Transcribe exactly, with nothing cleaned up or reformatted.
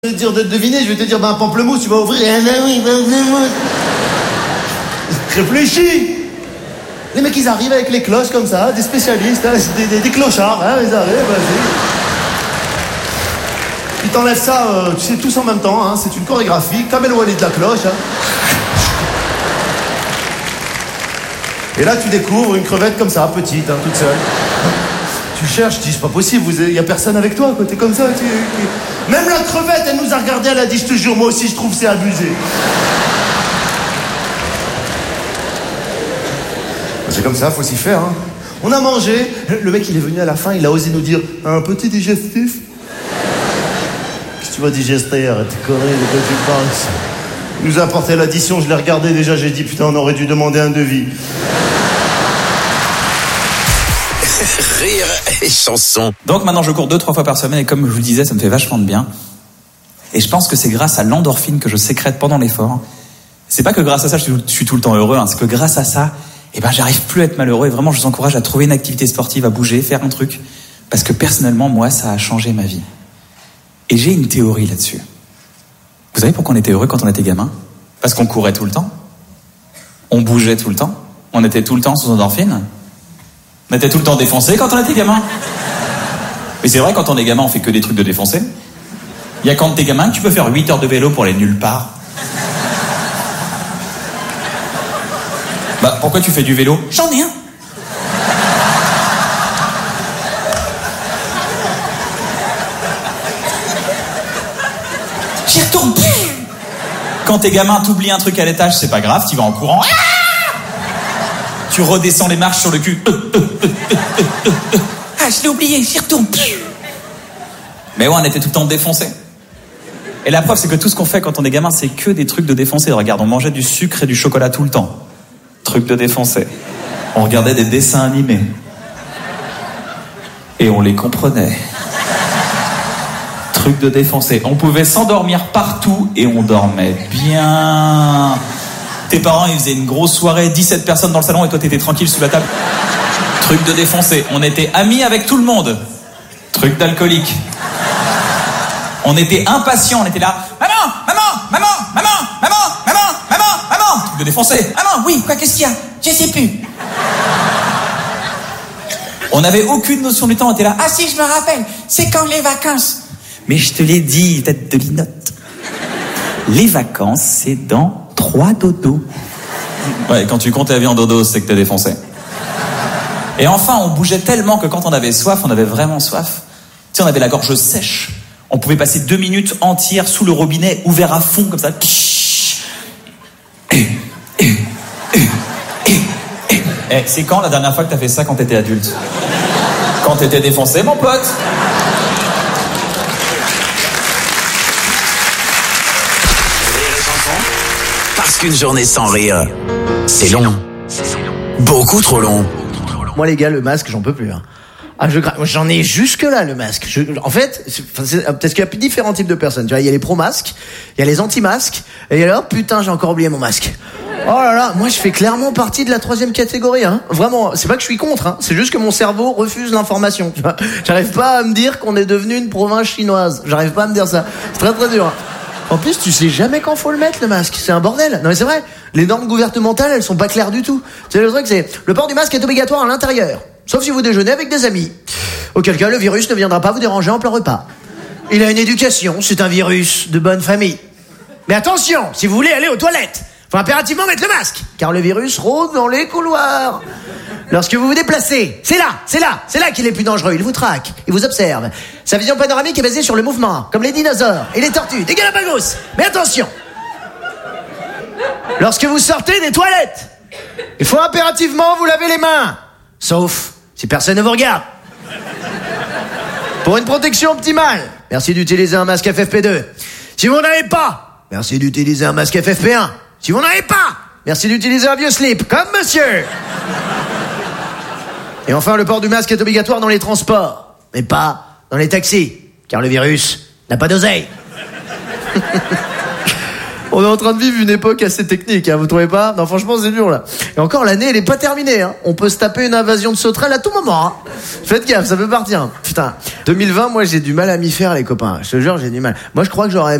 Je vais te dire de deviner, je vais te dire, ben, pamplemousse, tu vas ouvrir, et ah oui, pamplemousse. Réfléchis. Les mecs, ils arrivent avec les cloches comme ça, des spécialistes, hein, des, des, des clochards, hein, ils arrivent, vas-y. Ils t'enlèvent ça, euh, tu sais, tous en même temps, hein, c'est une chorégraphie, Kamel Wally de la cloche, hein. Et là, tu découvres une crevette comme ça, petite, hein, toute seule. Tu cherches, tu dis, c'est pas possible, il y a personne avec toi, quoi, t'es comme ça, tu... Même la crevette, elle nous a regardé, elle a dit, je te jure, moi aussi, je trouve c'est abusé. C'est comme ça, faut s'y faire, hein. On a mangé, le mec, il est venu à la fin, il a osé nous dire, un petit digestif. Qu'est-ce que tu vas digester, arrête tes conneries, de quoi tu parles? Il nous a apporté l'addition, je l'ai regardé déjà, j'ai dit, putain, on aurait dû demander un devis. Rire et chanson. Donc maintenant je cours deux, trois fois par semaine et comme je vous le disais, ça me fait vachement de bien. Et je pense que c'est grâce à l'endorphine que je sécrète pendant l'effort. C'est pas que grâce à ça je suis, je suis tout le temps heureux, hein, c'est que grâce à ça, eh ben j'arrive plus à être malheureux et vraiment je vous encourage à trouver une activité sportive, à bouger, faire un truc. Parce que personnellement, moi, ça a changé ma vie. Et j'ai une théorie là-dessus. Vous savez pourquoi on était heureux quand on était gamin? Parce qu'on courait tout le temps. On bougeait tout le temps. On était tout le temps sous endorphine. On était tout le temps défoncé quand on était gamin. Mais c'est vrai, quand on est gamin, on fait que des trucs de défoncé. Il y a quand t'es gamin que tu peux faire huit heures de vélo pour aller nulle part. Bah, pourquoi tu fais du vélo? J'en ai un. J'y retourne. Quand t'es gamin, t'oublies un truc à l'étage, c'est pas grave, tu vas en courant. Tu redescends les marches sur le cul. Ah, je l'ai oublié, j'y retourne. Mais ouais, on était tout le temps défoncés. Et la preuve, c'est que tout ce qu'on fait quand on est gamin, c'est que des trucs de défoncés. Regarde, on mangeait du sucre et du chocolat tout le temps. Truc de défoncé. On regardait des dessins animés. Et on les comprenait. Truc de défoncé. On pouvait s'endormir partout et on dormait bien. Tes parents, ils faisaient une grosse soirée, dix-sept personnes dans le salon et toi, t'étais tranquille sous la table. Truc de défoncé. On était amis avec tout le monde. Truc d'alcoolique. On était impatients, on était là. Maman, maman, maman, maman, maman, maman, maman, maman. Truc de défoncé. Maman, oui, quoi, qu'est-ce qu'il y a? Je sais plus. On n'avait aucune notion du temps, on était là. Ah si, je me rappelle, c'est quand les vacances? Mais je te l'ai dit, tête de linotte. Les vacances, c'est dans trois dodos. Ouais, quand tu comptes la vie en dodo, c'est que t'es défoncé. Et enfin, on bougeait tellement que quand on avait soif, on avait vraiment soif. Tu sais, on avait la gorge sèche. On pouvait passer deux minutes entières sous le robinet, ouvert à fond, comme ça. Eh, eh, eh, eh, eh. Eh, c'est quand la dernière fois que t'as fait ça quand t'étais adulte? Quand t'étais défoncé, mon pote? Parce qu'une journée sans rire, c'est long. Beaucoup trop long. Moi, les gars, le masque, j'en peux plus, hein. Ah, je, j'en ai jusque là, le masque. Je, en fait, c'est, c'est, parce qu'il y a différents types de personnes. Tu vois, il y a les pro-masques, il y a les anti-masques, et alors, putain, j'ai encore oublié mon masque. Oh là là, moi, je fais clairement partie de la troisième catégorie, hein. Vraiment, c'est pas que je suis contre, hein. C'est juste que mon cerveau refuse l'information, tu vois. J'arrive pas à me dire qu'on est devenu une province chinoise. J'arrive pas à me dire ça. C'est très très dur, hein. En plus, tu sais jamais quand faut le mettre, le masque. C'est un bordel. Non mais c'est vrai. Les normes gouvernementales, elles sont pas claires du tout. C'est le truc, c'est le port du masque est obligatoire à l'intérieur. Sauf si vous déjeunez avec des amis. Auquel cas, le virus ne viendra pas vous déranger en plein repas. Il a une éducation, c'est un virus de bonne famille. Mais attention, si vous voulez aller aux toilettes, faut impérativement mettre le masque, car le virus rôde dans les couloirs. Lorsque vous vous déplacez, c'est là, c'est là, c'est là qu'il est plus dangereux. Il vous traque, il vous observe. Sa vision panoramique est basée sur le mouvement, comme les dinosaures et les tortues, des Galapagos. Mais attention, lorsque vous sortez des toilettes, il faut impérativement vous laver les mains, sauf si personne ne vous regarde. Pour une protection optimale, merci d'utiliser un masque F F P deux. Si vous n'en avez pas, merci d'utiliser un masque F F P un. Si vous n'en avez pas, merci d'utiliser un vieux slip, comme monsieur. Et enfin, le port du masque est obligatoire dans les transports, mais pas dans les taxis, car le virus n'a pas d'oseille. On est en train de vivre une époque assez technique, hein, vous trouvez pas? Non, franchement, c'est dur, là. Et encore, l'année, elle est pas terminée, hein. On peut se taper une invasion de sauterelles à tout moment, hein. Faites gaffe, ça peut partir. Putain. deux mille vingt, moi, j'ai du mal à m'y faire, les copains. Je te jure, j'ai du mal. Moi, je crois que j'aurais